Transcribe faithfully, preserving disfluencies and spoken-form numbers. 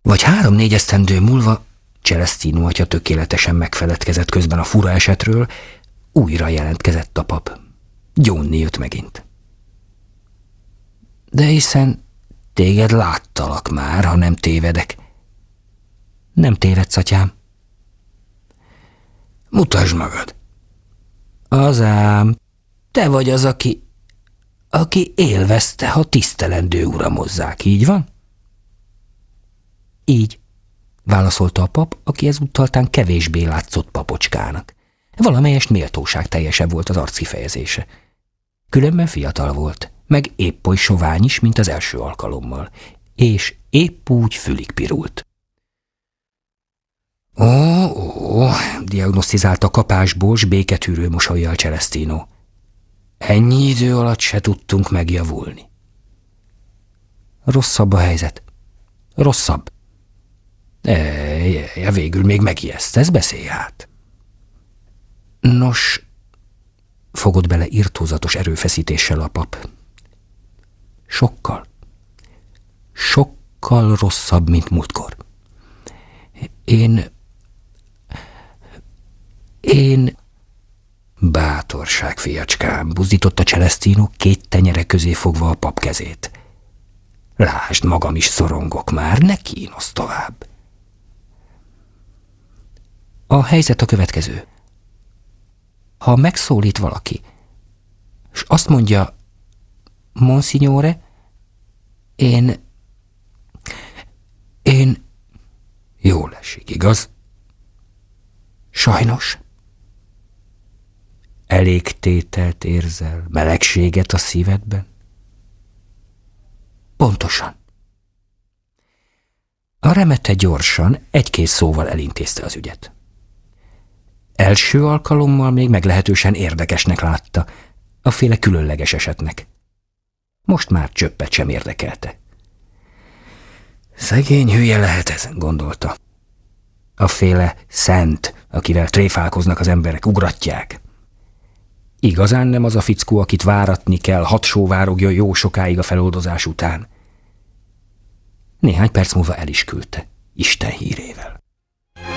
Vagy három-négy esztendő múlva Celestino atya tökéletesen megfeledkezett közben a fura esetről, újra jelentkezett a pap. Gyónni jött megint. De hiszen téged láttalak már, ha nem tévedek. Nem tévedsz, atyám. Mutasd magad. Azám, te vagy az, aki, aki élvezte, ha tisztelendő uramozzák, így van? Így, válaszolta a pap, aki ezúttaltán kevésbé látszott papocskának. Valamelyest méltóság teljesebb volt az arckifejezése. Különben fiatal volt, meg épp oly sovány is, mint az első alkalommal, és épp úgy fülig pirult. Ó, ó, diagnosztizálta kapásból s béketűrő mosollyal Celestino. Ennyi idő alatt se tudtunk megjavulni. Rosszabb a helyzet. Rosszabb. E, végül még megijesztesz, beszélj hát. Nos, fogott bele irtózatos erőfeszítéssel a pap. Sokkal, sokkal rosszabb, mint múltkor. Én... Én... Bátorság, fiacskám, buzdította Celestino, két tenyere közé fogva a pap kezét. Lásd, magam is szorongok már, ne kínosz tovább. A helyzet a következő. Ha megszólít valaki, és azt mondja, Monsignore, én... Én... Jól esik, igaz? Sajnos. Elég tételt érzel, melegséget a szívedben? Pontosan. A remete gyorsan, egy-két szóval elintézte az ügyet. Első alkalommal még meglehetősen érdekesnek látta, a féle különleges esetnek. Most már csöppet sem érdekelte. Szegény hülye lehet ez, gondolta. A féle szent, akivel tréfálkoznak az emberek, ugratják. Igazán nem az a fickó, akit váratni kell, hat só várogja jó sokáig a feloldozás után. Néhány perc múlva el is küldte, Isten hírével.